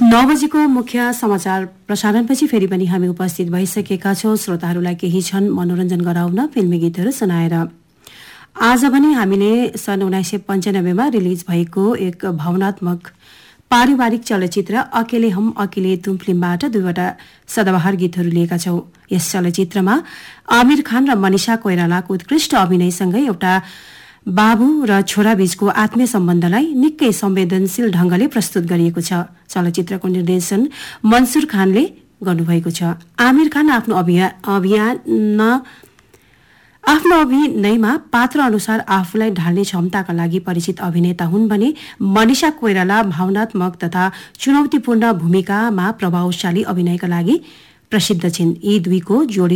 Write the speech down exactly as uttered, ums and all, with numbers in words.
नौ बजेको मुख्य समाचार प्रसारणपछि फेरि पनि हामी उपस्थित भइसकेका छौं। श्रोताहरूलाई केही क्षण मनोरञ्जन गराउन फिल्मी गीतहरू सुनाएर। आज भने हामीले सन् उन्नाइस सय पन्चानब्बेमा रिलिज भएको एक भावनात्मक पारिवारिक चलचित्र अकेले हम अकेले तुम फिल्मबाट दुईवटा सदाबहार गीतहरू लिएका छौं। यस चलचित्रमा आमिर खान र मनिषा कोइरालाको उत्कृष्ट अभिनयसँगै एउटा बाबु र छोरा बीचको आत्मीय सम्बन्धलाई निकै संवेदनशील ढंगले प्रस्तुत गरिएको छ। चलचित्रको निर्देशन मन्सुर खानले गर्नुभएको छ। आमिर खान आफ्नो अभियान आफ्नो अभिनयमा पात्र अनुसार आफूलाई ढाल्ने क्षमताका लागि परिचित अभिनेता हुन् भने मनिषा कोइराला भावनात्मक तथा चुनौतीपूर्ण भूमिकामा प्रभावशाली अभिनयका लागि प्रसिद्ध छिन्। यी दुईको जोडी